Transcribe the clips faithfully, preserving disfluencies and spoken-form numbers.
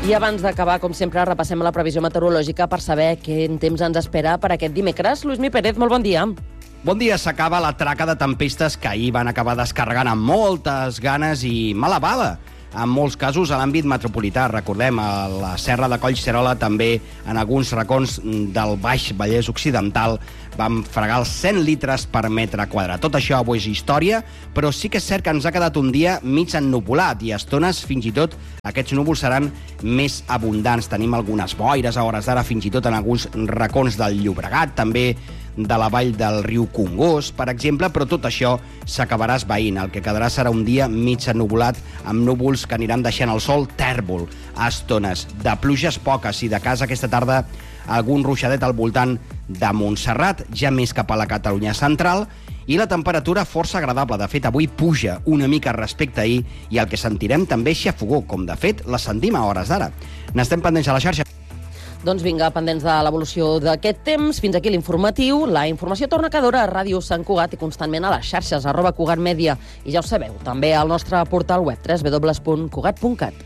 I abans d'acabar, com sempre, repassem la previsió meteorològica per saber quin temps ens espera per aquest dimecres. Lluís Pérez, molt bon dia. Bon dia, s'acaba la traca de tempestes que ahir van acabar descarregant amb moltes ganes i mala bava. En molts casos a l'àmbit metropolità, recordem, a la Serra de Collserola, també en alguns racons del Baix Vallès Occidental, vam fregar els cent litres per metre quadrat. Tot això avui és història, però sí que és cert que ens ha quedat un dia mig ennuvolat i a estones, fins i tot, aquests núvols seran més abundants. Tenim algunes boires a hores d'ara, fins i tot en alguns racons del Llobregat, també de la vall del riu Congost, per exemple, però tot això s'acabarà esvaint. El que quedarà serà un dia mig ennuvolat amb núvols que aniran deixant el sol tèrbol a estones. De pluges poques i de casa aquesta tarda algun ruixadet al voltant de Montserrat, ja més cap a la Catalunya central, i la temperatura força agradable. De fet, avui puja una mica respecte a ahir i el que sentirem també és xafogó, com de fet la sentim a hores d'ara. N'estem pendents a la xarxa. Doncs vinga, pendents de l'evolució d'aquest temps. Fins aquí l'informatiu. La informació torna cada hora a Ràdio Sant Cugat i constantment a les xarxes, arroba Cugat Mèdia. I ja ho sabeu, també al nostre portal web, w w w punt cugat punt cat.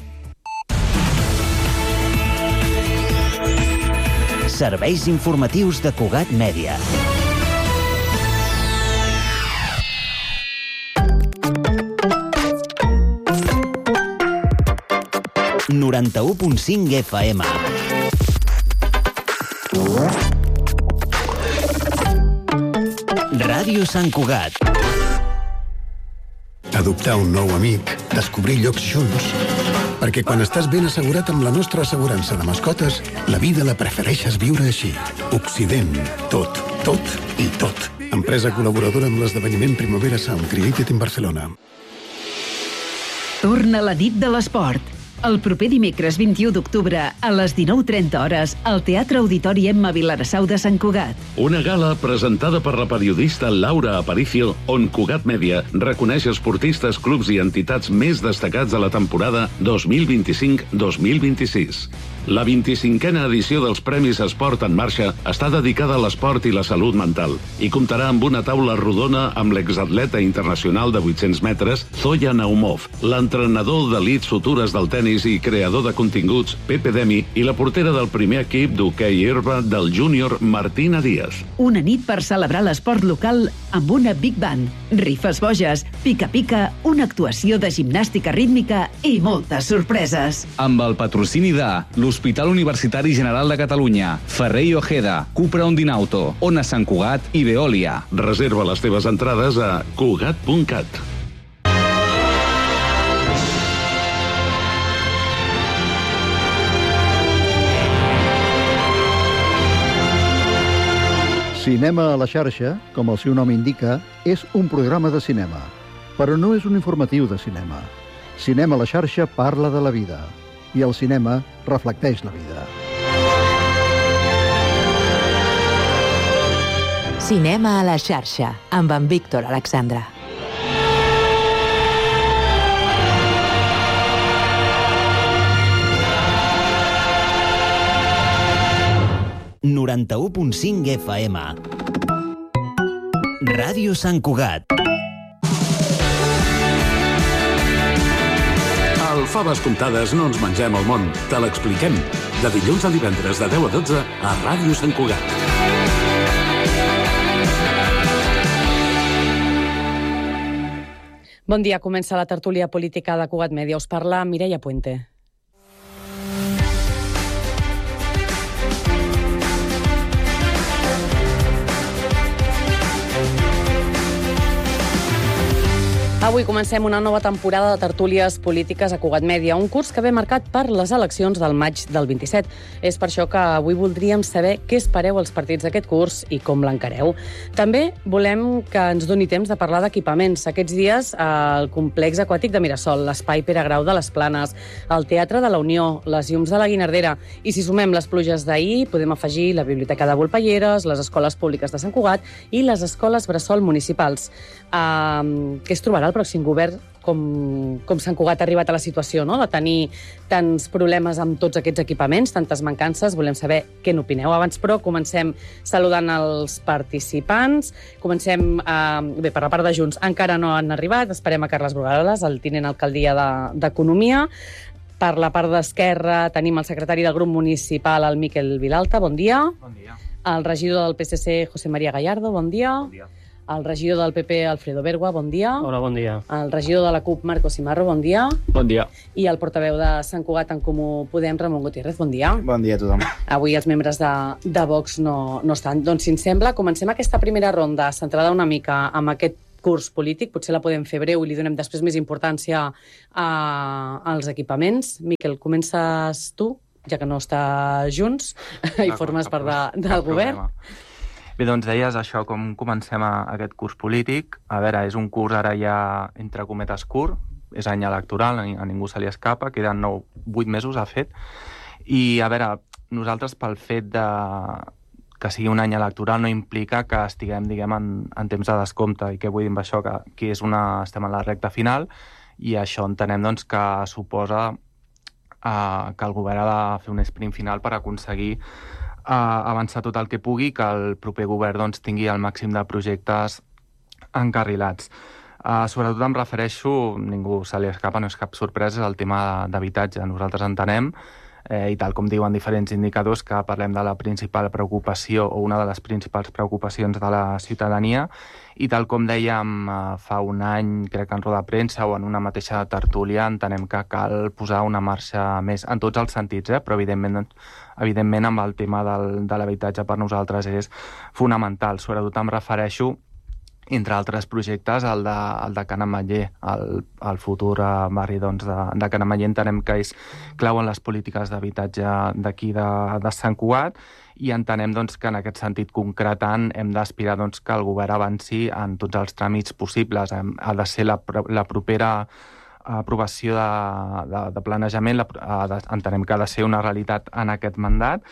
Serveis informatius de Cugat Mèdia. noranta-u punt cinc F M. Ràdio Sant Cugat. Adoptar un nou amic, descobrir llocs junts. Perquè quan estàs ben assegurat amb la nostra assegurança de mascotes, la vida la prefereixes viure així. Occident. Tot, tot i tot. Empresa col·laboradora amb l'esdeveniment Primavera Sound Created in Barcelona. Torna la nit de l'esport. El proper dimecres vint-i-u d'octubre a les dinou trenta hores al Teatre Auditori Emma Vilarassau de Sant Cugat. Una gala presentada per la periodista Laura Aparicio, on Cugat Mèdia reconeix esportistes, clubs i entitats més destacats de la temporada dos mil vint-i-cinc dos mil vint-i-sis. La vint-i-cinquena edició dels Premis Esport en Marxa està dedicada a l'esport i la salut mental i comptarà amb una taula rodona amb l'exatleta internacional de vuit-cents metres Zoya Naumov, l'entrenador d'elits futures del tenis i creador de continguts Pepe Demi i la portera del primer equip d'hoquei herba del júnior Martina Díaz. Una nit per celebrar l'esport local amb una big band, rifes boges, pica-pica, una actuació de gimnàstica rítmica i moltes sorpreses. Amb el patrocini de l'Hospital Universitari General de Catalunya, Ferrer i Ojeda, Cupra Ondinauto, Ona Sant Cugat i Veolia. Reserva les teves entrades a cugat punt cat. Cinema a la xarxa, com el seu nom indica, és un programa de cinema, però no és un informatiu de cinema. Cinema a la xarxa parla de la vida, i el cinema reflecteix la vida. Cinema a la xarxa, amb en Víctor Alexandra. noranta-u punt cinc F M. Ràdio Sant Cugat. Al Faves Comptades no ens mengem el món, te l'expliquem. De dilluns a divendres de deu a dotze a Ràdio Sant Cugat. Bon dia, comença la tertúlia política de Cugat Mèdia. Us parla Mireia Puente. Avui comencem una nova temporada de tertúlies polítiques a Cugat Mèdia, un curs que ve marcat per les eleccions del maig del vint-i-set. És per això que avui voldríem saber què espereu als partits d'aquest curs i com l'encareu. També volem que ens doni temps de parlar d'equipaments. Aquests dies el complex aquàtic de Mirasol, l'espai Pere Grau de les Planes, el Teatre de la Unió, les llums de la Guinardera, i si sumem les pluges d'ahir, podem afegir la Biblioteca de Volpelleres, les escoles públiques de Sant Cugat i les escoles bressol municipals. Uh, què es trobarà el pròxim govern com, com Sant Cugat ha arribat a la situació, no?, de tenir tants problemes amb tots aquests equipaments, tantes mancances. Volem saber què n'opineu. Abans, però, comencem saludant els participants. Comencem, eh, bé, per la part de Junts, encara no han arribat. Esperem a Carles Brugales, el tinent alcaldia de, d'Economia. Per la part d'Esquerra tenim el secretari del grup municipal, el Miquel Vilalta, bon dia. Bon dia. El regidor del P S C, José María Gallardo, bon dia. Bon dia. El regidor del P P, Alfredo Bergua, bon dia. Hola, bon dia. El regidor de la CUP, Marco Cimarro, bon dia. Bon dia. I el portaveu de Sant Cugat en Comú Podem, Ramon Gutiérrez, bon dia. Bon dia a tothom. Avui els membres de, de Vox no, no estan. Doncs, si ens sembla, comencem aquesta primera ronda centrada una mica amb aquest curs polític. Potser la podem fer breu i li donem després més importància a, als equipaments. Miquel, comences tu, ja que no està junts i formes part de, del govern. Bé, doncs deies això, com comencem a, aquest curs polític. A veure, és un curs ara ja entre cometes curt, és any electoral, a, a ningú se li escapa, queden nou, vuit mesos, ha fet. I, a veure, nosaltres pel fet de que sigui un any electoral no implica que estiguem, diguem, en, en temps de descompte. I què vull dir amb això? Que aquí és una, estem en la recta final i això entenem doncs, que suposa eh, que el govern ha de fer un sprint final per aconseguir a avançar tot el que pugui, que el proper govern doncs, tingui el màxim de projectes encarrilats. Uh, sobretot em refereixo, ningú se li escapa, no és cap sorpresa, és el tema d'habitatge. Nosaltres entenem, eh, i tal com diuen diferents indicadors, que parlem de la principal preocupació o una de les principals preocupacions de la ciutadania, i tal com dèiem eh, fa un any, crec que en roda de premsa o en una mateixa tertúlia, entenem que cal posar una marxa més en tots els sentits, eh? Però evidentment, doncs, evidentment amb el tema del, de l'habitatge per nosaltres és fonamental. Sobretot em refereixo, entre altres projectes, el de, el de Can Ametller, el, el futur barri doncs, de, de Can Ametller. Entenem que és clau en les polítiques d'habitatge d'aquí de, de Sant Cugat i entenem doncs, que en aquest sentit concretant hem d'aspirar doncs, que el govern avanci en tots els tràmits possibles. Ha de ser la, la propera aprovació de, de, de planejament, la, de, entenem que ha de ser una realitat en aquest mandat.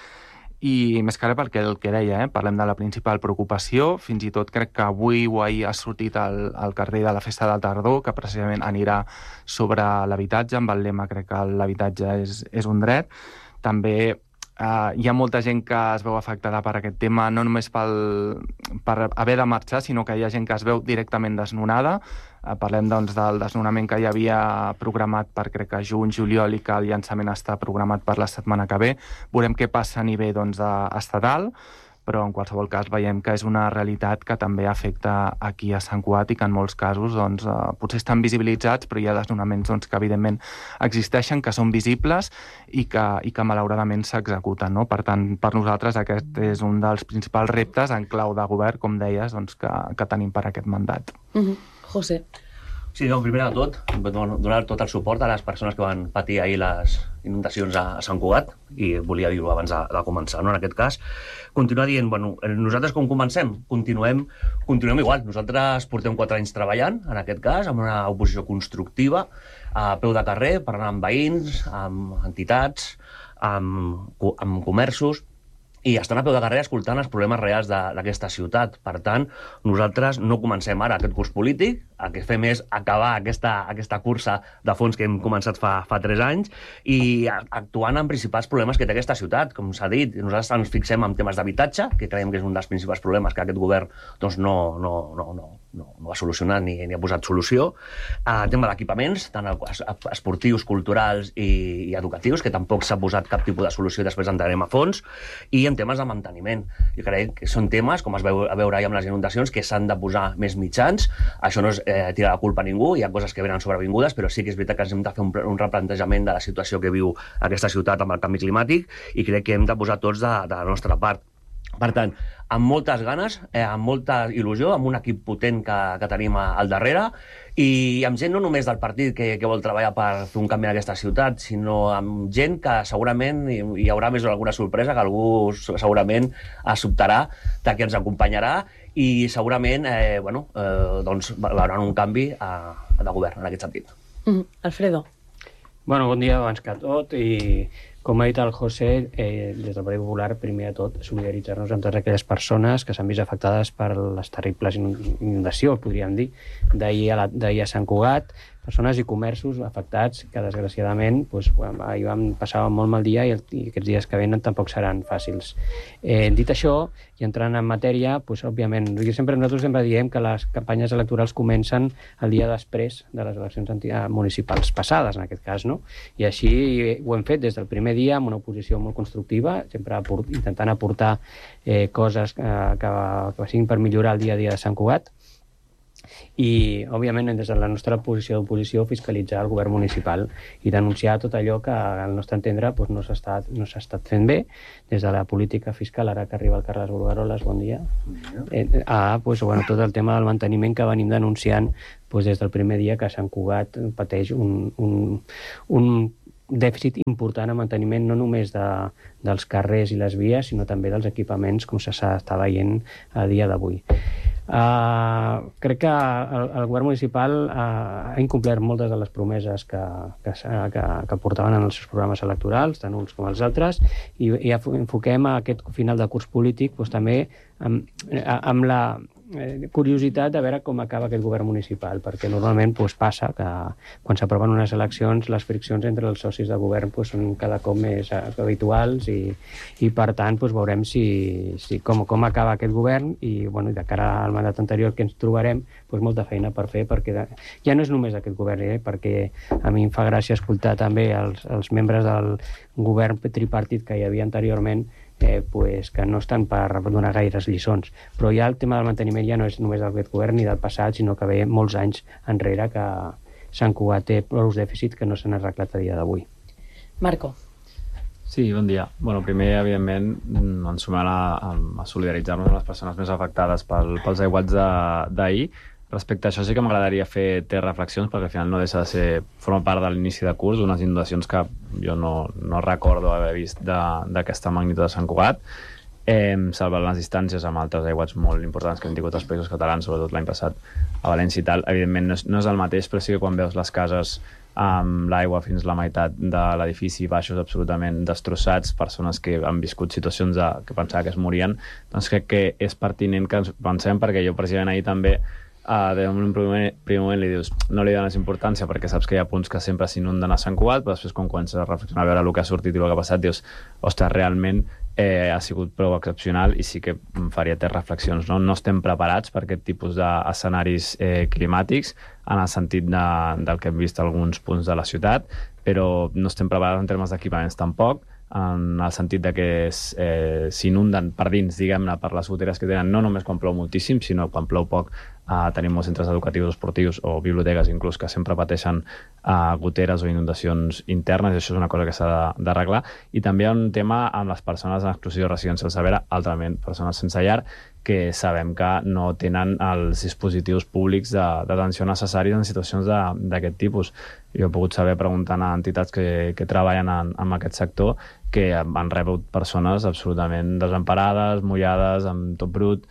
I més que res perquè el que deia, eh? Parlem de la principal preocupació, fins i tot crec que avui o ahir ha sortit el, el carrer de la Festa de Tardor, que precisament anirà sobre l'habitatge, amb el lema crec que l'habitatge és, és un dret. També Uh, hi ha molta gent que es veu afectada per aquest tema, no només pel, per haver de marxar, sinó que hi ha gent que es veu directament desnonada. Uh, parlem doncs, del desnonament que hi havia programat per, crec que juny, juliol, i que el llançament està programat per la setmana que ve. Veurem què passa a nivell doncs, estatal, però en qualsevol cas veiem que és una realitat que també afecta aquí a Sant Cugat i que en molts casos doncs, eh, potser estan visibilitzats, però hi ha desnonaments doncs, que evidentment existeixen, que són visibles i que, i que malauradament s'executen. No? Per tant, per nosaltres aquest és un dels principals reptes en clau de govern, com deies, doncs, que, que tenim per aquest mandat. Mm-hmm. José. Sí, doncs, primer de tot, donar tot el suport a les persones que van patir ahir les inundacions a Sant Cugat, i volia dir-ho abans de, de començar, no? En aquest cas. Continuar dient, bueno, nosaltres com comencem? Continuem, continuem igual. Nosaltres portem quatre anys treballant, en aquest cas, amb una oposició constructiva, a peu de carrer, parlant amb veïns, amb entitats, amb, amb comerços, i estan a peu de carrer escoltant els problemes reals d'aquesta ciutat. Per tant, nosaltres no comencem ara aquest curs polític, el que fem és acabar aquesta, aquesta cursa de fons que hem començat fa, fa tres anys i actuant en principals problemes que té aquesta ciutat. Com s'ha dit, nosaltres ens fixem en temes d'habitatge, que creiem que és un dels principals problemes que aquest govern doncs, no, no, no, no, no, no ha solucionat ni, ni ha posat solució. El tema d'equipaments, tant esportius, culturals i, i educatius, que tampoc s'ha posat cap tipus de solució i després entrarem a fons, i en temes de manteniment. Jo crec que són temes, com es veu a veure amb les inundacions, que s'han de posar més mitjans. Això no és eh, tirar la culpa a ningú, hi ha coses que venen sobrevingudes, però sí que és veritat que ens hem de fer un, un replantejament de la situació que viu aquesta ciutat amb el canvi climàtic i crec que hem de posar tots de, de la nostra part. Per tant, amb moltes ganes, eh, amb molta il·lusió, amb un equip potent que, que tenim al darrere i amb gent no només del partit que, que vol treballar per fer un canvi en aquesta ciutat, sinó amb gent que segurament hi, hi haurà més alguna sorpresa, que algú segurament es sobtarà de que ens acompanyarà i segurament eh, bueno, eh, doncs, veuran un canvi a, a de govern en aquest sentit. Mm, Alfredo. Bueno, bon dia abans que tot i Com ha dit el José, eh, des del Partit Popular, primer de tot, solidaritzar-nos amb totes aquelles persones que s'han vist afectades per les terribles inundacions, podríem dir, d'ahir a, la, d'ahir a Sant Cugat, persones i comerços afectats que, desgraciadament, doncs, ahir vam passar un molt mal dia i, el, i aquests dies que venen tampoc seran fàcils. Eh, dit això, i entrant en matèria, doncs, òbviament, sempre, nosaltres sempre diem que les campanyes electorals comencen el dia després de les eleccions municipals passades, en aquest cas, no? I així ho hem fet des del primer dia amb una oposició molt constructiva, sempre aport, intentant aportar eh, coses eh, que, que siguin per millorar el dia a dia de Sant Cugat. I, òbviament, des de la nostra posició d'oposició, fiscalitzar el govern municipal i denunciar tot allò que, al nostre entendre, doncs, no s'ha estat, no s'ha estat fent bé des de la política fiscal. Ara que arriba el Carles Burgaroles, bon dia. Eh, ah, doncs, bueno, tot el tema del manteniment que venim denunciant doncs, des del primer dia que Sant Cugat pateix un, un, un dèficit important en manteniment no només de, dels carrers i les vies, sinó també dels equipaments, com s'està veient a dia d'avui. Uh, crec que el, el govern municipal uh, ha incomplert moltes de les promeses que, que, que, que portaven en els seus programes electorals, tant uns com els altres, i, i enfoquem a aquest final de curs polític doncs, també amb, amb la eh, curiositat de veure com acaba aquest govern municipal, perquè normalment doncs, passa que quan s'aproven unes eleccions les friccions entre els socis de govern doncs, són cada cop més habituals i, i per tant doncs, veurem si, si com, com acaba aquest govern i bueno, de cara al mandat anterior que ens trobarem doncs, molta feina per fer, perquè de, ja no és només aquest govern, eh, perquè a mi em fa gràcia escoltar també els, els membres del govern tripartit que hi havia anteriorment Eh, pues, que no estan per donar gaires lliçons. Però ja el tema del manteniment ja no és només d'aquest govern ni del passat, sinó que ve molts anys enrere que Sant Cugat té prou dèficits que no s'han arreglat a dia d'avui. Marco. Sí, bon dia. Bueno, primer, evidentment, ens sumem a, a solidaritzar-nos amb les persones més afectades pel, pels aiguats d'ahir. Respecte a això sí que m'agradaria fer tres reflexions, perquè al final no deixa de ser, forma part de l'inici de curs, unes inundacions que jo no, no recordo haver vist d'aquesta magnitud de Sant Cugat, eh, salvant les distàncies amb altres aiguats molt importants que hem tingut als països catalans, sobretot l'any passat a València i tal. Evidentment no és, no és el mateix, però sí que quan veus les cases amb l'aigua fins la meitat de l'edifici, baixos absolutament destrossats, persones que han viscut situacions de, que pensava que es morien, doncs crec que és pertinent que ens pensem, perquè jo precisament ahir també Uh, en un primer, primer moment li dius no li dones importància perquè saps que hi ha punts que sempre s'inunden a Sant Cugat, però després quan comences a reflexionar a veure el que ha sortit i el que ha passat dius, ostres, realment eh, ha sigut prou excepcional i sí que faria tres reflexions, no? No estem preparats per aquest tipus d'escenaris eh, climàtics en el sentit de, del que hem vist alguns punts de la ciutat, però no estem preparats en termes d'equipaments tampoc, en el sentit de que eh, s'inunden per dins, diguem-ne, per les goteres que tenen, no només quan plou moltíssim, sinó quan plou poc. Uh, tenim molts centres educatius, esportius o biblioteques inclús que sempre pateixen uh, goteres o inundacions internes, i això és una cosa que s'ha d'arreglar. I també hi ha un tema amb les persones en exclusió residencial severa, altrament persones sense llar, que sabem que no tenen els dispositius públics d'atenció necessaris en situacions d'aquest tipus. Jo he pogut saber, preguntant a entitats que, que treballen en, en aquest sector, que han rebut persones absolutament desemparades, mullades, amb tot brut,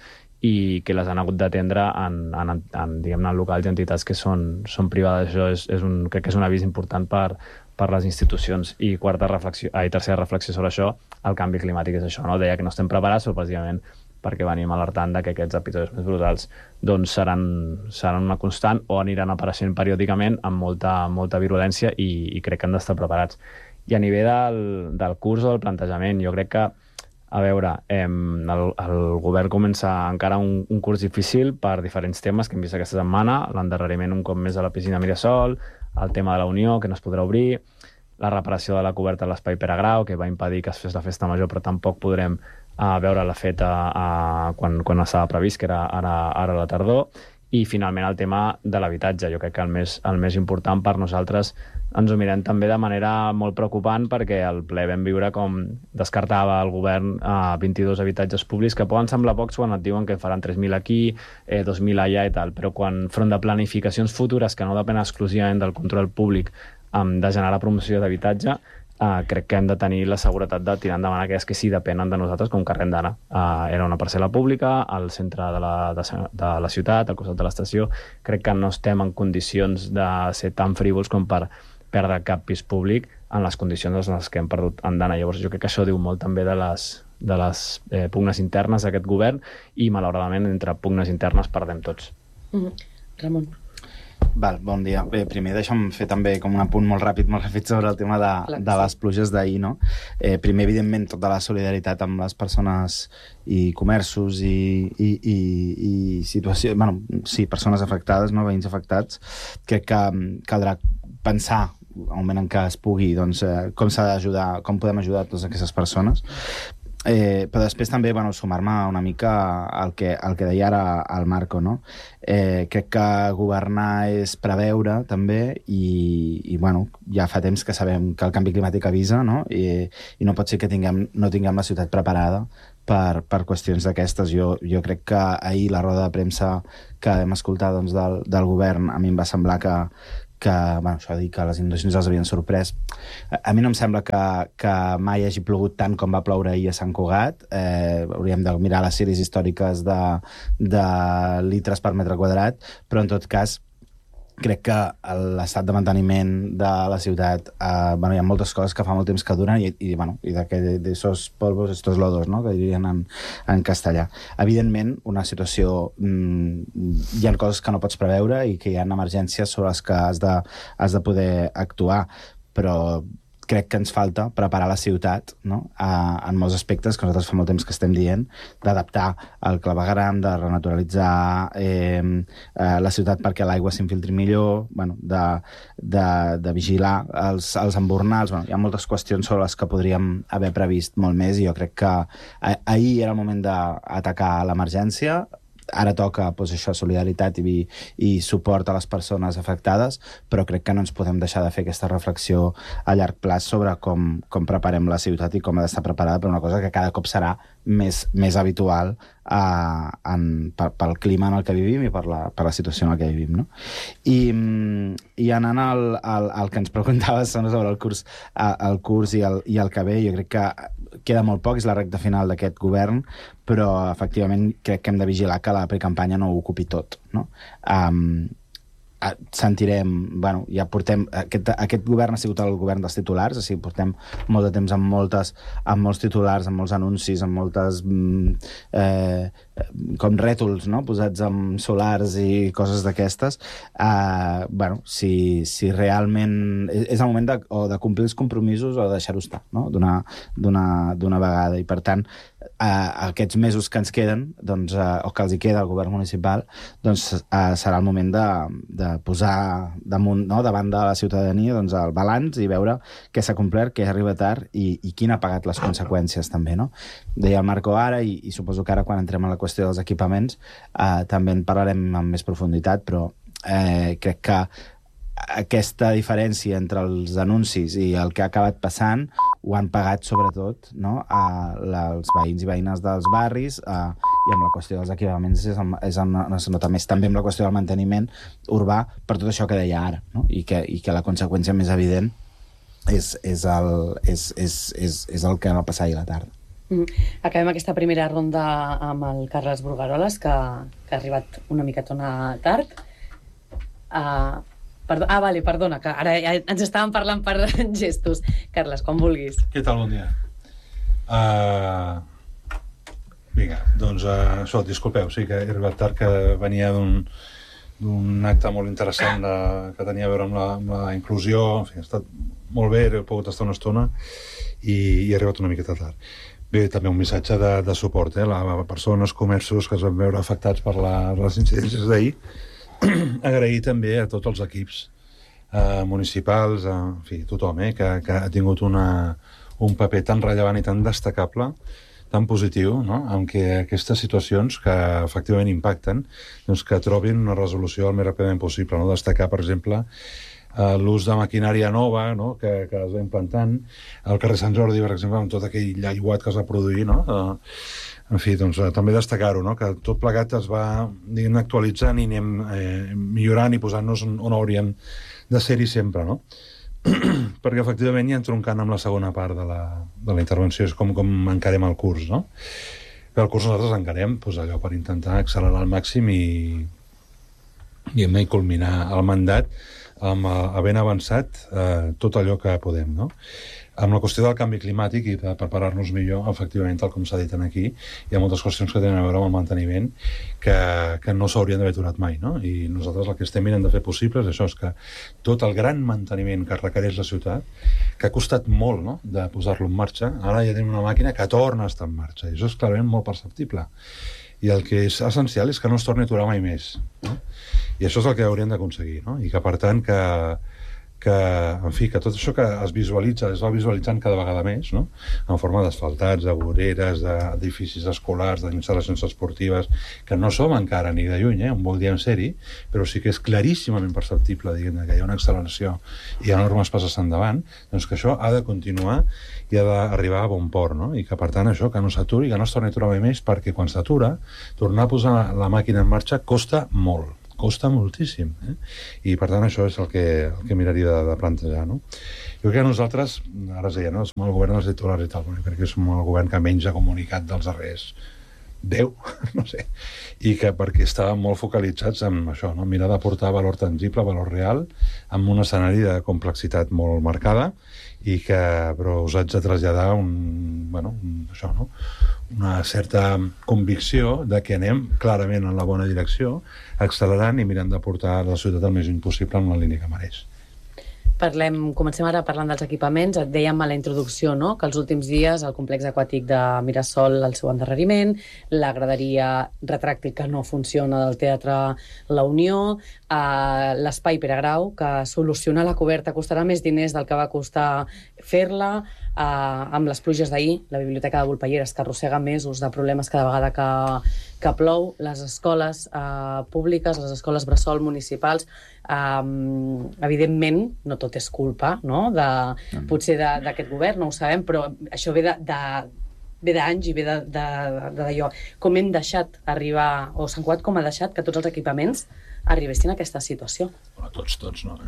i que les han hagut d'atendre en, en, en, diguem-ne, en locals i entitats que són, són privades. Això és, és un, crec que és un avís important per, per les institucions. I quarta reflexió, ah, i tercera reflexió sobre això, el canvi climàtic és això, no? Deia que no estem preparats, però precisament perquè venim alertant de que aquests episodis més brutals doncs seran, seran una constant o aniran apareixent periòdicament amb molta, molta virulència i, i crec que han d'estar preparats. I a nivell del, del curs o del plantejament, jo crec que, a veure, eh, el, el govern comença encara un, un curs difícil per diferents temes que hem vist aquesta setmana, l'endarreriment un cop més a la piscina Mirasol, el tema de la Unió, que no es podrà obrir, la reparació de la coberta de l'Espai Pere Grau, que va impedir que es fes la festa major, però tampoc podrem a veure-la feta a, quan, quan estava previst, que era ara, ara a la tardor, i finalment el tema de l'habitatge. Jo crec que el més, el més important per nosaltres ens ho mirem també de manera molt preocupant, perquè al ple vam viure com descartava el govern a vint-i-dos habitatges públics, que poden semblar pocs quan et diuen que faran tres mil aquí, eh, dos mil allà i tal, però quan front de planificacions futures que no depenen exclusivament del control públic um, de generar promoció d'habitatge, Uh, crec que hem de tenir la seguretat de tirar endavant aquelles que sí depenen de nosaltres, com Carrer Andana. Uh, era una parcel·la pública al centre de la, de, de la ciutat, al costat de l'estació. Crec que no estem en condicions de ser tan frívols com per perdre cap pis públic en les condicions en les que hem perdut andana. Llavors jo crec que això diu molt també de les, de les eh, pugnes internes d'aquest govern i malauradament entre pugnes internes perdem tots. Mm-hmm. Ramon. Val, bon dia. Bé, primer deixa'm fer també com un apunt molt ràpid, molt ràpid sobre el tema de, de les pluges d'ahir, no? Eh, primer, evidentment, tota la solidaritat amb les persones i comerços i, i, i, i situacions, bueno, sí, persones afectades, no? Veïns afectats. Crec que caldrà pensar al moment en què es pugui, doncs, eh, com s'ha d'ajudar, com podem ajudar a totes aquestes persones. Eh, però després també, bueno, sumar-me una mica al que, al que deia ara el Marco, no? Eh, crec que governar és preveure també i, i bueno, ja fa temps que sabem que el canvi climàtic avisa, no? I, i no pot ser que tinguem, no tinguem la ciutat preparada per, per qüestions d'aquestes. Jo, jo crec que ahir la roda de premsa que vam escoltar, doncs, del, del govern, a mi em va semblar que que, bueno, això de dir que les inundacions els havien sorprès. A, a mi no em sembla que, que mai hagi plogut tant com va ploure ahir a Sant Cugat. Eh, hauríem de mirar les sèries històriques de, de litres per metre quadrat, però en tot cas crec que l'estat de manteniment de la ciutat, eh, bueno, hi ha moltes coses que fa molt temps que duren i, i, bueno, i de, de, de esos polvos, estos lodos, no?, que dirien en, en castellà. Evidentment, una situació... Mmm, hi ha coses que no pots preveure i que hi ha emergències sobre les que has de, has de poder actuar, però crec que ens falta preparar la ciutat, no?, a, en molts aspectes que nosaltres fa molt temps que estem dient, d'adaptar el clavegueram, de renaturalitzar eh, eh, la ciutat perquè l'aigua s'infiltri millor, bueno, de, de, de vigilar els, els embornals. Bueno, hi ha moltes qüestions sobre les que podríem haver previst molt més i jo crec que ahir era el moment d'atacar l'emergència. Ara toca, doncs, això, solidaritat i, i suport a les persones afectades, però crec que no ens podem deixar de fer aquesta reflexió a llarg plaç sobre com, com preparem la ciutat i com ha d'estar preparada per una cosa que cada cop serà més, més habitual a, en, per, pel clima en el que vivim i per la, per la situació en la que vivim, no? I, i anant al, al, al que ens preguntaves sobre el curs, el curs i, el, i el que ve, jo crec que queda molt poc, és la recta final d'aquest govern, però efectivament crec que hem de vigilar que la precampanya no ho ocupi tot, no? Um, sentirem, bueno, ja portem aquest, aquest govern ha sigut el govern dels titulars, o sigui, portem molt de temps amb moltes, amb molts titulars, amb molts anuncis, amb moltes eh, com rètols, no?, posats amb solars i coses d'aquestes. Eh, bueno, si, si realment és el moment de, o de complir els compromisos o de deixar-ho estar, no?, d'una d'una vegada, i per tant eh, aquests mesos que ens queden, doncs, eh, o que els hi queda al govern municipal, doncs eh, serà el moment de, de posar damunt, no?, davant de la ciutadania, doncs, el balanç i veure què s'ha complert, què arriba tard i, i quin ha pagat les conseqüències també, no? Deia el Marco ara, i, i suposo que ara quan entrem a la qüestió dels equipaments eh, també en parlarem amb més profunditat, però eh, crec que aquesta diferència entre els anuncis i el que ha acabat passant ho han pagat sobretot, no?, a la, els veïns i veïnes dels barris, a, i amb la qüestió dels equipaments és, és on es nota més, també amb la qüestió del manteniment urbà, per tot això que deia ara, no?, i que, i que la conseqüència més evident és, és, el, és, és, és, és el que va passar ahir a la tarda. Mm. Acabem aquesta primera ronda amb el Carles Brugaroles, que, que ha arribat una miquetona tard. Uh, Perdó, ah, vale, perdona, que ara ja ens estàvem parlant per gestos. Carles, quan vulguis. Què tal, bon dia? Uh, vinga, doncs, uh, això, disculpeu, sí que he arribat tard, que venia d'un d'un acte molt interessant de, que tenia a veure amb la, amb la inclusió. En fi, ha estat molt bé, he pogut estar una estona i, i he arribat una miqueta tard. Bé, també un missatge de, de suport, eh, a persones, comerços que es van veure afectats per la, les incidències d'ahir. Agrair també a tots els equips eh, municipals, eh, en fi, tothom, eh, que, que ha tingut una, un paper tan rellevant i tan destacable, tan positiu, no?, en què aquestes situacions que efectivament impacten, doncs que trobin una resolució el més ràpidament possible, no? Destacar, per exemple, eh, l'ús de maquinària nova, no?, que, que es va implantant al carrer Sant Jordi, per exemple, amb tot aquell llaiguat que es va produir, no?, eh, en fi, doncs, eh, també destacar-ho, no?, que tot plegat es va, diguem, actualitzant i anem eh, millorant i posant-nos on, on hauríem de ser-hi sempre, no? Perquè efectivament ja entroncant amb la segona part de la, de la intervenció, és com, com encarem el curs, no? Que el curs nosaltres encarem, doncs, allò per intentar accelerar al màxim i, i, i culminar el mandat amb, havent avançat eh, tot allò que podem, no? Amb la qüestió del canvi climàtic i de preparar-nos millor, efectivament, tal com s'ha dit aquí, hi ha moltes qüestions que tenen a veure amb el manteniment que, que no s'haurien d'haver aturat mai, no? I nosaltres el que estem mirant de fer possible és això, és que tot el gran manteniment que requereix la ciutat, que ha costat molt, no?, de posar-lo en marxa, ara ja tenim una màquina que torna a estar en marxa, i això és clarament molt perceptible. I el que és essencial és que no es torni a aturar mai més, no? I això és el que hauríem d'aconseguir, no? I que, per tant, que que, en fi, que tot això que es visualitza, es va visualitzant cada vegada més, no?, en forma d'asfaltats, de voreres, d'edificis escolars, d'instal·lacions esportives, que no som encara ni de lluny, eh, on voldríem ser-hi, però sí que és claríssimament perceptible, diguem, que hi ha una acceleració i hi ha enormes passes endavant, doncs que això ha de continuar i ha d'arribar a bon port, no?, i que, per tant, això, que no s'aturi, que no es torni a aturar mai més, perquè quan s'atura, tornar a posar la màquina en marxa costa molt. Costa moltíssim, eh? I per tant això és el que, el que miraria de, de plantejar, no? Jo crec que nosaltres, ara es deia, no? Som el govern dels titulars i tal, però jo crec que som el govern que menys ha comunicat dels darrers deu, no sé, i que perquè estàvem molt focalitzats en això, no? Mirar d'aportar valor tangible, valor real, amb un escenari de complexitat molt marcada, i que, però us haig de traslladar un, bueno, un, això, no?, una certa convicció de que anem clarament en la bona direcció, accelerant i mirant de portar la ciutat el més lluny possible en la línia que mereix. Parlem, comencem ara parlant dels equipaments. Et dèiem a la introducció, no?, que els últims dies el complex aquàtic de Mirasol, el seu endarreriment, la graderia retràctil que no funciona del Teatre La Unió, eh, l'espai Pere Grau, que solucionar la coberta costarà més diners del que va costar fer-la, eh, amb les pluges d'ahir, la Biblioteca de Volpelleres, que arrossega mesos de problemes cada vegada que, que plou, les escoles eh, públiques, les escoles bressol municipals, eh, evidentment, no tot és culpa, no?, de, potser d'aquest govern, no ho sabem, però això ve de, de, ve d'anys i ve d'allò. Com hem deixat arribar, o Sant Cugat com ha deixat que tots els equipaments arribessin a aquesta situació? Bueno, tots, tots, no?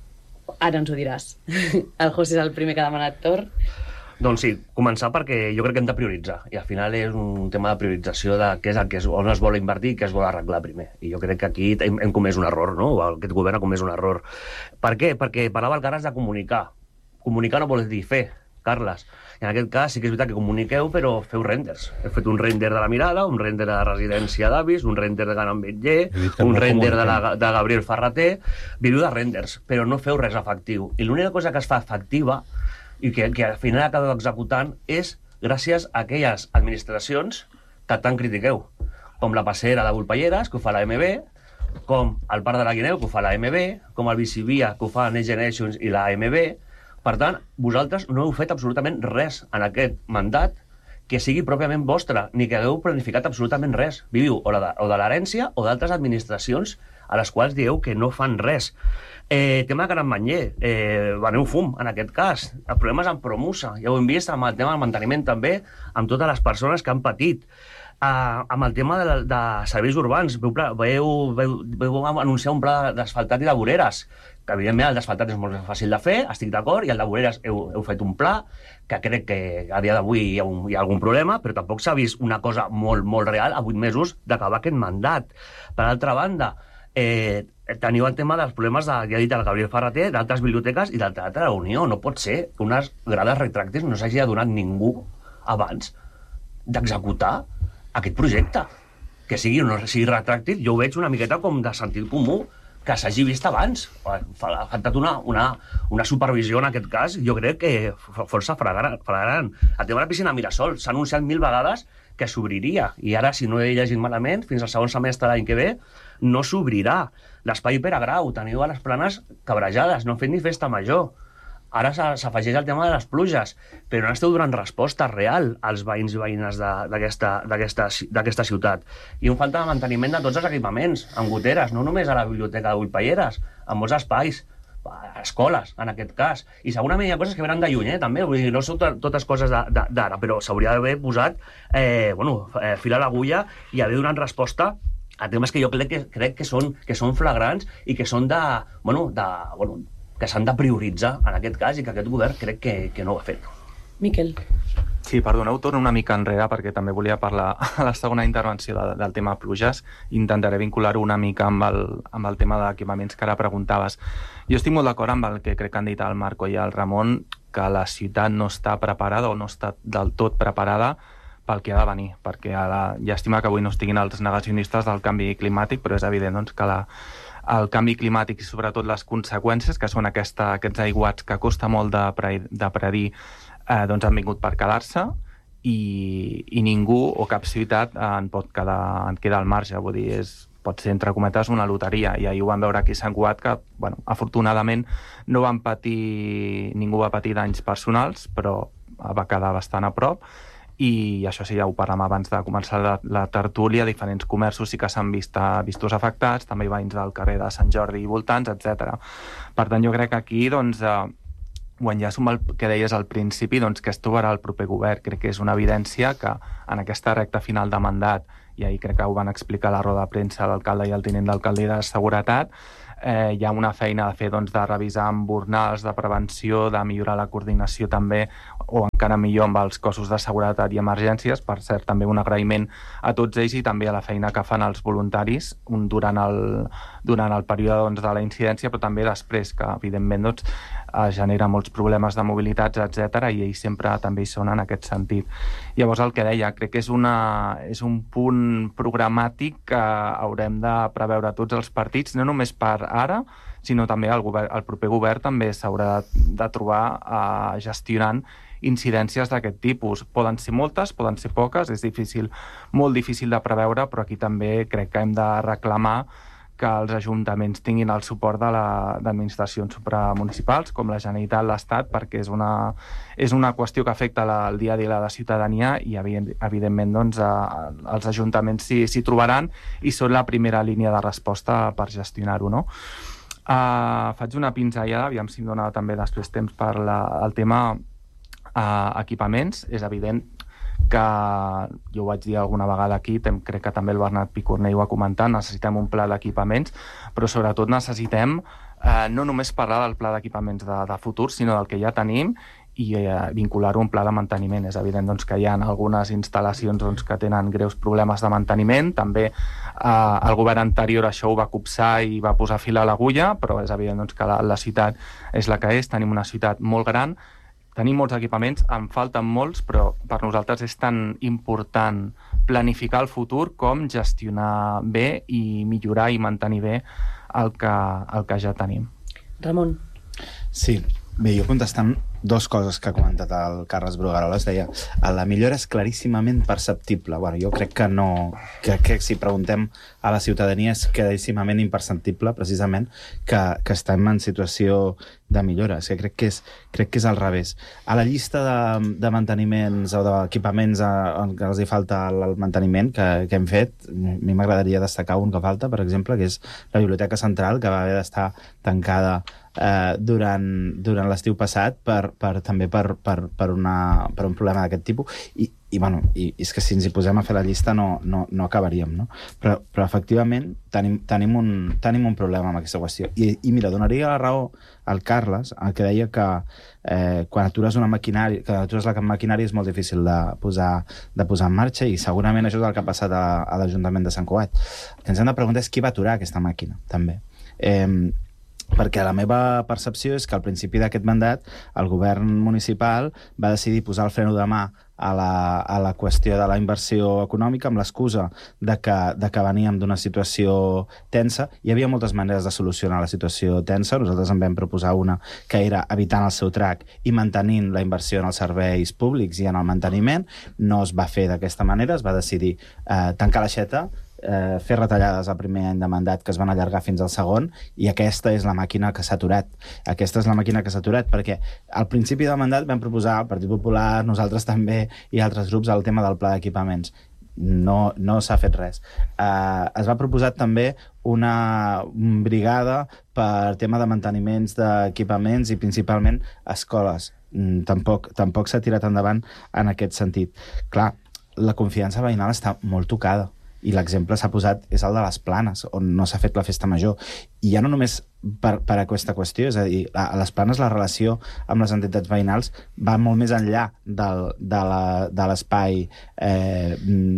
Ara ens ho diràs. El José és el primer que ha demanat torn. Doncs sí, començar perquè jo crec que hem de prioritzar, i al final és un tema de priorització de què és el que es, on es vol invertir i què es vol arreglar primer. I jo crec que aquí hem, hem comès un error, no? Aquest govern ha comès un error. Per què? Perquè parlava el Carles de comunicar. Comunicar no vol dir fer, Carles. En aquest cas sí que és veritat que comuniqueu, però feu renders. Heu fet un render de la Mirada, un render de la residència d'avis, un render de Can Ametller, un render de, la, de Gabriel Ferrater. Viviu de renders, però no feu res efectiu. I l'única cosa que es fa efectiva i que, que al final acabeu executant és gràcies a aquelles administracions que tant critiqueu, com la passera de Volpelleres, que ho fa la M B, com el Parc de la Guineu, que ho fa la M B, com el Bicivia, que ho fa Next Generations i la M B. Per tant, vosaltres no heu fet absolutament res en aquest mandat que sigui pròpiament vostre, ni que hagueu planificat absolutament res. Viviu o, la, o de l'herència o d'altres administracions a les quals dieu que no fan res. Eh, tema de Can Ametller, eh, veneu fum, en aquest cas. El problema és amb Promusa, ja ho hem vist amb el tema del manteniment també, amb totes les persones que han patit. Uh, amb el tema de, de serveis urbans, veu, veu, veu, veu anunciar un pla d'asfaltat i de voreres, que evidentment el d'asfaltat és molt fàcil de fer, estic d'acord, i el de voreres heu, heu fet un pla, que crec que a dia d'avui hi, hi ha algun problema, però tampoc s'ha vist una cosa molt, molt real a vuit mesos d'acabar aquest mandat. Per altra banda, eh, teniu el tema dels problemes, de, ja he dit, el Gabriel Ferrater, d'altres biblioteques i del Teatre de la Unió. No pot ser que unes grades retràctils no s'hagi adonat ningú abans d'executar aquest projecte. Que sigui o no sigui retràctil, jo ho veig una miqueta com de sentit comú, que s'hagi vist abans. Ha faltat una, una, una supervisió en aquest cas, jo crec que força flagrant. El tema de la piscina Mirasol s'ha anunciat mil vegades que s'obriria, i ara, si no he llegit malament, fins al segon semestre l'any que ve, no s'obrirà. L'espai Pere Grau, teniu a les planes cabrejades, no han fet ni festa major. Ara s'afegeix el tema de les pluges, però no esteu donant resposta real als veïns i veïnes d'aquesta ciutat. I un falta de manteniment de tots els equipaments, amb goteres, no només a la Biblioteca de Volpelleres, en molts espais, a escoles, en aquest cas. I segurament hi ha coses que venen de lluny, eh, també, vull dir, no són totes coses d'ara, però s'hauria d'haver posat eh, bueno, eh, fil a l'agulla i haver donat resposta a temes que jo crec que, crec que, són, que són flagrants i que són de... Bueno, de bueno, que s'han de prioritzar en aquest cas i que aquest govern crec que, que no ho ha fet. Miquel. Sí, perdoneu, torno una mica enrere perquè també volia parlar a la segona intervenció de, del tema pluges. Intentaré vincular-ho una mica amb el, amb el tema d'equipaments que ara preguntaves. Jo estic molt d'acord amb el que crec que han dit el Marco i el Ramon, que la ciutat no està preparada o no està del tot preparada pel que ha de venir, perquè a la, llàstima que avui no estiguin els negacionistes del canvi climàtic, però és evident doncs, que la, el canvi climàtic i sobretot les conseqüències, que són aquesta, aquests aiguats que costa molt de, pre, de predir, eh, doncs han vingut per quedar-se i, i ningú o cap ciutat en pot quedar, en queda al marge. Vull dir, és, pot ser, entre cometes, una loteria. I ahir ho vam veure aquí a Sant Cugat, que, bueno, afortunadament no van patir, ningú va patir danys personals, però va quedar bastant a prop. I això sí, ja ho parlem abans de començar la, la tertúlia, diferents comerços sí que s'han vist vistos afectats, també veïns del carrer de Sant Jordi i voltants, etcètera. Per tant, jo crec que aquí, doncs, eh, ho enllaço amb el que deies al principi, doncs, que es trobarà el proper govern. Crec que és una evidència que en aquesta recta final de mandat, i ahir crec que ho van explicar a la roda de premsa l'alcalde i el tinent d'alcalde de seguretat, eh, hi ha una feina de fer, doncs, de revisar embornals, de prevenció, de millorar la coordinació també, o encara millor amb els cossos de seguretat i emergències. Per cert, també un agraïment a tots ells i també a la feina que fan els voluntaris durant el, durant el període, doncs, de la incidència, però també després, que evidentment, doncs, genera molts problemes de mobilitats, etcètera, i ells sempre també hi són en aquest sentit. Llavors, el que deia, crec que és, una, és un punt programàtic que haurem de preveure tots els partits, no només per ara, sinó també el, govern, el proper govern també s'haurà de, de trobar eh, gestionant incidències d'aquest tipus. Poden ser moltes, poden ser poques, és difícil, molt difícil de preveure, però aquí també crec que hem de reclamar que els ajuntaments tinguin el suport de l'administracions supramunicipals, com la Generalitat, l'Estat, perquè és una, és una qüestió que afecta la, el dia a dia de la ciutadania i, evidentment, doncs, eh, els ajuntaments s'hi trobaran i són la primera línia de resposta per gestionar-ho, no? Uh, faig una pinzellada, aviam si em dona també després temps per la, el tema uh, equipaments. És evident que, jo ho vaig dir alguna vegada aquí, tem, crec que també el Bernat Picornell ho ha comentat, necessitem un pla d'equipaments, però sobretot necessitem eh, no només parlar del pla d'equipaments de, de futur, sinó del que ja tenim i eh, vincular-ho a un pla de manteniment. És evident, doncs, que hi ha algunes instal·lacions, doncs, que tenen greus problemes de manteniment. També eh, el govern anterior això ho va copsar i va posar fil a l'agulla, però és evident, doncs, que la, la ciutat és la que és, tenim una ciutat molt gran, tenim molts equipaments, en falten molts, però per nosaltres és tan important planificar el futur com gestionar bé i millorar i mantenir bé el que, el que ja tenim. Ramon. Sí, bé, jo contestant dues coses que ha comentat el Carles Brugueroles, deia, la millora és claríssimament perceptible. Bueno, jo crec que no, que, que si preguntem a la ciutadania és claríssimament imperceptible, precisament, que, que estem en situació de millora. És que crec que és, crec que és al revés. A la llista de, de manteniments o d'equipaments en què els hi falta el manteniment que, que hem fet, a mi m'agradaria destacar un que falta, per exemple, que és la Biblioteca Central, que va haver d'estar tancada eh, durant, durant l'estiu passat per Per, també per, per, per, una, per un problema d'aquest tipus i, i, bueno, i, i és que si ens hi posem a fer la llista no, no, no acabaríem, no? Però, però efectivament tenim, tenim, un, tenim un problema amb aquesta qüestió i, i mira, donaria la raó al Carles, el que deia que eh, quan atures una maquinària, que atures la maquinària és molt difícil de posar, de posar en marxa i segurament això és el que ha passat a, a l'Ajuntament de Sant Cugat. El que ens hem de preguntar és qui va aturar aquesta màquina, també. Eh, perquè la meva percepció és que al principi d'aquest mandat el govern municipal va decidir posar el freno de mà a la, a la qüestió de la inversió econòmica amb l'excusa de que, de que veníem d'una situació tensa. Hi havia moltes maneres de solucionar la situació tensa. Nosaltres en vam proposar una que era evitant el seu trac i mantenint la inversió en els serveis públics i en el manteniment. No es va fer d'aquesta manera, es va decidir eh, tancar l'aixeta, Eh, fer retallades al primer any de mandat que es van allargar fins al segon i aquesta és la màquina que s'ha aturat. Aquesta és la màquina que s'ha aturat perquè al principi del mandat vam proposar al Partit Popular, nosaltres també i altres grups el tema del pla d'equipaments. No, no s'ha fet res. Eh, es va proposar també una brigada per tema de manteniments d'equipaments i principalment escoles. Mm, tampoc, tampoc s'ha tirat endavant en aquest sentit. Clar, la confiança veïnal està molt tocada i l'exemple s'ha posat és el de les Planes, on no s'ha fet la festa major. I ja no només per, per aquesta qüestió, és a dir, a, a les Planes la relació amb les entitats veïnals va molt més enllà del, de l'espai eh,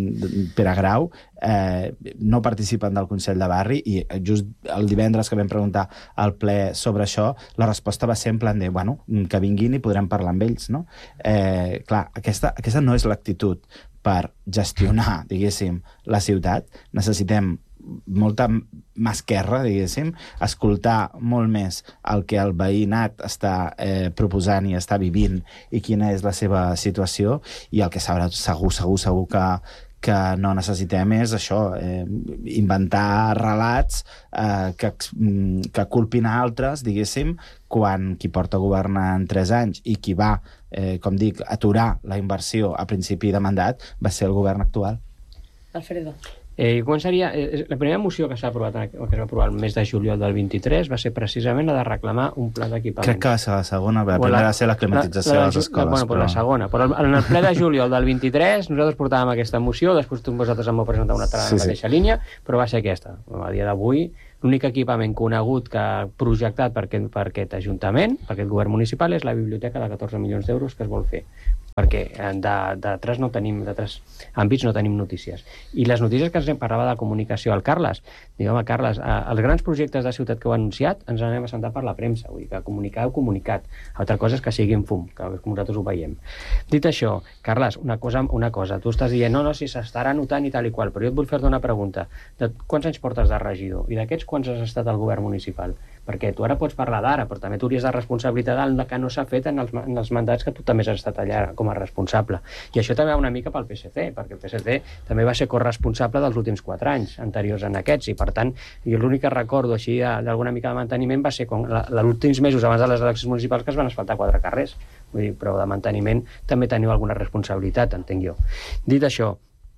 Pere Grau, eh, no participen del Consell de Barri, i just el divendres que vam preguntar al ple sobre això, la resposta va ser en plan de, bueno, que vinguin i podrem parlar amb ells, no? Eh, clar, aquesta, aquesta no és l'actitud per gestionar, diguéssim, la ciutat. Necessitem molta mà esquerra, diguéssim, escoltar molt més el que el veïnat està eh, proposant i està vivint i quina és la seva situació, i el que sabrà segur, segur, segur que, que no necessitem és això, eh, inventar relats eh, que, que culpin a altres, diguéssim, quan qui porta governant tres anys i qui va, eh, com dic, aturar la inversió a principi de mandat va ser el govern actual. Alfredo. Eh, començaria, eh, la primera moció que s'ha aprovat, que es va aprovar el mes de juliol del vint-i-tres, va ser precisament la de reclamar un pla d'equipament. Crec que va ser la segona, la primera va ser la climatització de les escoles. Bueno, però la segona. Però en el ple de juliol del vint-i-tres nosaltres portàvem aquesta moció, després vosaltres em vau presentar una altra en la mateixa línia, però va ser aquesta. A dia d'avui, l'únic equipament conegut que ha projectat per aquest, per aquest Ajuntament, per aquest govern municipal, és la biblioteca de catorze milions d'euros que es vol fer. Perquè d'altres no tenim, d'altres àmbits no tenim notícies. I les notícies que ens parlava de comunicació al Carles, diu, home, Carles, els grans projectes de ciutat que heu anunciat ens anem a sentar per la premsa, vull dir que comunicar heu comunicat. Altra cosa és que siguin fum, que com nosaltres ho veiem. Dit això, Carles, una cosa, una cosa, tu estàs dient, no, no, si s'estarà notant i tal i qual, però jo et vull fer-te una pregunta. De quants anys portes de regidor? I d'aquests quants has estat al govern municipal? Perquè tu ara pots parlar d'ara, però també tu hauries de responsabilitat en la que no s'ha fet en els, en els mandats que tu també has estat allà com a responsable. I això també va una mica pel P S C, perquè el P S C també va ser corresponsable dels últims quatre anys anteriors en aquests, i per tant, jo l'únic que recordo així d'alguna mica de manteniment va ser quan els últims mesos abans de les eleccions municipals que es van asfaltar quatre carrers. Vull dir, però de manteniment també teniu alguna responsabilitat, entenc jo. Dit això,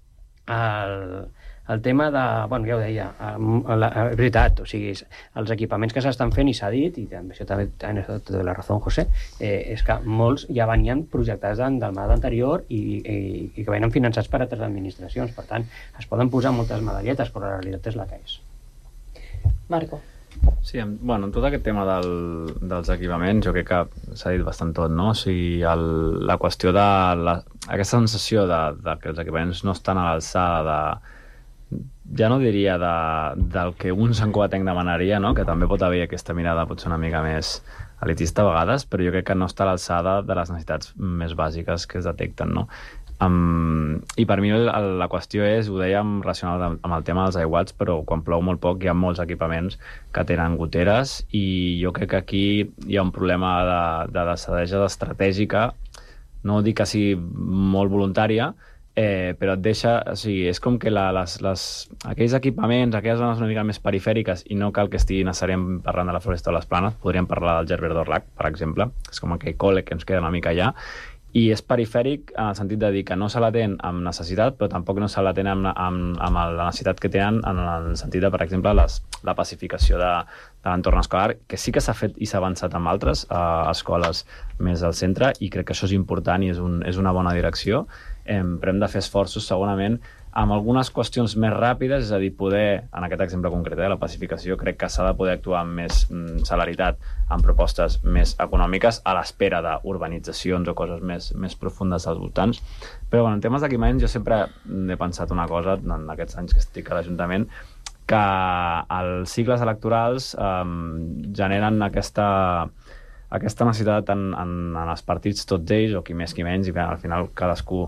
el... El tema de, bueno, ja ho deia, la, la veritat, o sigui, els equipaments que s'estan fent, i s'ha dit, i també això també té la raó, José, eh, és que molts ja venien projectats del mandat anterior i, i, i que venen finançats per altres administracions. Per tant, es poden posar moltes medalletes, però la realitat és la que és. Marco. Sí, bueno, en tot aquest tema del, dels equipaments jo crec que s'ha dit bastant tot, no? O sigui, el, la qüestió de la, aquesta sensació de, de que els equipaments no estan a l'alçada de ja no diria de, del que un santcugatenc demanaria, no? Que també pot haver aquesta mirada potser una mica més elitista a vegades, però jo crec que no està a l'alçada de les necessitats més bàsiques que es detecten, no? Um, I per mi la, la qüestió és, ho dèiem relacionat amb el tema dels aiguats, però quan plou molt poc hi ha molts equipaments que tenen goteres, i jo crec que aquí hi ha un problema de, de desadesa estratègica, no dic que sigui molt voluntària, Eh, però et deixa, o sigui, és com que la, les, les, aquells equipaments, aquelles zones una mica més perifèriques, i no cal que estigui necessàriament parlant de la Floresta de les Planes, podríem parlar del Gerbert d'Orlac, per exemple, és com aquell col·le que ens queda una mica allà, i és perifèric en el sentit de dir que no se l'atén amb necessitat, però tampoc no se l'atén amb, amb, amb la necessitat que tenen en el sentit de, per exemple, les, la pacificació de, de l'entorn escolar, que sí que s'ha fet i s'ha avançat amb altres eh, escoles més al centre, i crec que això és important i és, un, és una bona direcció. Eh, però hem de fer esforços segurament amb algunes qüestions més ràpides, és a dir, poder, en aquest exemple concret, eh, la pacificació, crec que s'ha de poder actuar amb més mm, celeritat, amb propostes més econòmiques, a l'espera d'urbanitzacions o coses més, més profundes als voltants. Però bueno, en temes d'equipaments jo sempre he pensat una cosa, en aquests anys que estic a l'Ajuntament, que els cicles electorals eh, generen aquesta, aquesta necessitat en, en, en els partits tots ells, o qui més qui menys, i al final cadascú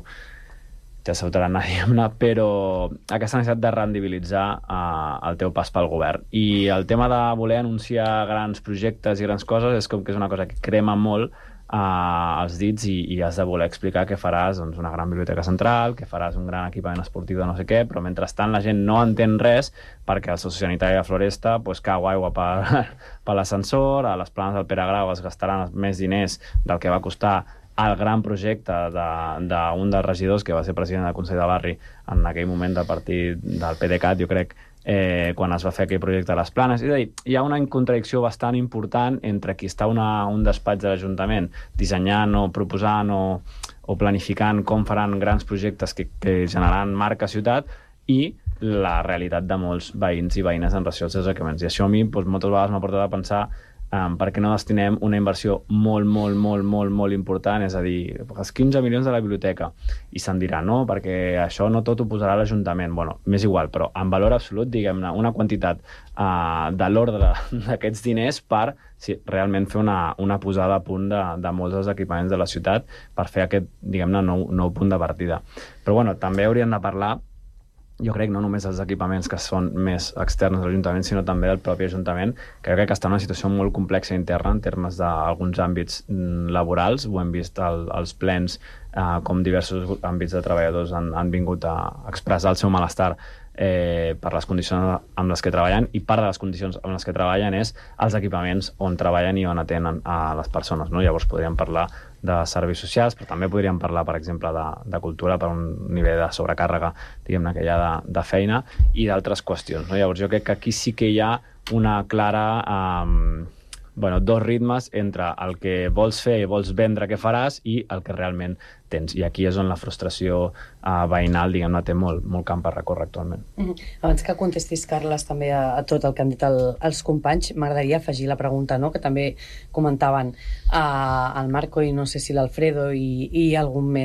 ja s'autarà diguem-ne, però aquesta necessitat de rendibilitzar uh, el teu pas pel govern. I el tema de voler anunciar grans projectes i grans coses és com que és una cosa que crema molt uh, els dits, i, i has de voler explicar que faràs doncs, una gran biblioteca central, que faràs un gran equipament esportiu de no sé què, però mentrestant la gent no entén res perquè el sociosanitari de Floresta pues, cau aigua per, per l'ascensor, a les Planes del Pere Grau es gastaran més diners del que va costar el gran projecte d'un de, de dels regidors que va ser president del Consell de Barri en aquell moment del partit del P D C A T, jo crec, eh, quan es va fer aquell projecte de les Planes. És a dir, hi ha una contradicció bastant important entre qui està una, un despatx de l'Ajuntament dissenyant o proposant o, o planificant com faran grans projectes que, que generaran marca ciutat, i la realitat de molts veïns i veïnes en relació als seus equipaments. I això a mi doncs, moltes vegades m'ha portat a pensar Um, per què no destinem una inversió molt, molt, molt, molt, molt important, és a dir, els quinze milions de la biblioteca. I se'n dirà, no, perquè això no tot ho posarà l'Ajuntament. Bueno, m'és igual, però en valor absolut, diguem-ne, una quantitat uh, de l'ordre d'aquests diners per sí, realment fer una, una posada a punt de, de molts dels equipaments de la ciutat per fer aquest, diguem-ne, nou, nou punt de partida. Però, bueno, també hauríem de parlar jo crec no només els equipaments que són més externs de l'Ajuntament, sinó també del propi Ajuntament, que crec que està en una situació molt complexa interna en termes d'alguns àmbits laborals. Ho hem vist al, als plens, eh, com diversos àmbits de treballadors han, han vingut a expressar el seu malestar eh, per les condicions amb les que treballen, i part de les condicions amb les que treballen és els equipaments on treballen i on atenen a les persones, no? Llavors podríem parlar de serveis socials, però també podríem parlar, per exemple, de, de cultura per un nivell de sobrecàrrega, diguem-ne, que hi ha de, de feina, i d'altres qüestions, no? Llavors jo crec que aquí sí que hi ha una clara... Um, bueno, dos ritmes entre el que vols fer i vols vendre que faràs i el que realment tens. I aquí és on la frustració uh, veïnal, diguem-ne, té molt, molt camp per recórrer actualment. Mm-hmm. Abans que contestis, Carles, també a, a tot el que han dit el, els companys, m'agradaria afegir la pregunta, no?, que també comentaven uh, el Marco i no sé si l'Alfredo i, i algun més.